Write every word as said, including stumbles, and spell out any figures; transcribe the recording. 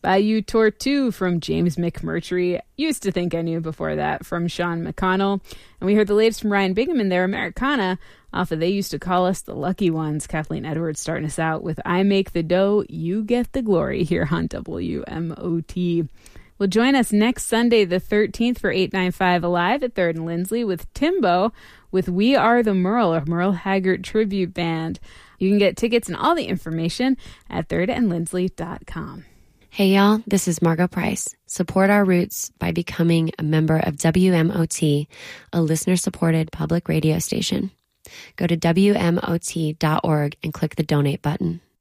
Bayou Tortue from James McMurtry. Used to think I knew before that from Sean McConnell. And we heard the latest from Ryan Bingham in their Americana off of They Used to Call Us the Lucky Ones. Kathleen Edwards starting us out with I Make the Dough, You Get the Glory here on W M O T. Well, join us next Sunday the thirteenth for eight ninety-five Alive at third and Lindsley with Timbo with We Are the Merle, a Merle Haggard tribute band. You can get tickets and all the information at third and lindsley dot com. Hey y'all, this is Margo Price. Support our roots by becoming a member of W M O T, a listener-supported public radio station. Go to W M O T dot org and click the donate button.